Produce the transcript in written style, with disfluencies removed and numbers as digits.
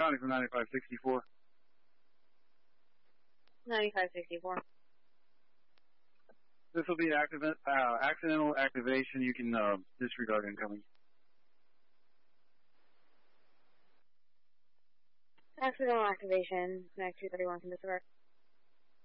Connie from 9564. 9564. This will be accidental activation. You can disregard incoming. Accidental activation. Mac 231 can disregard.